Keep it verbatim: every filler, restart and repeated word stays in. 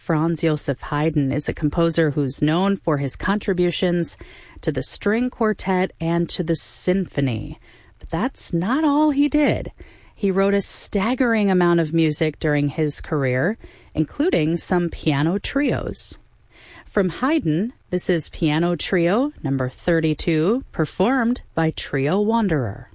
Franz Joseph Haydn is a composer who's known for his contributions to the string quartet and to the symphony. But that's not all he did. He wrote a staggering amount of music during his career, including some piano trios. From Haydn, this is Piano Trio number thirty-two, performed by Trio Wanderer.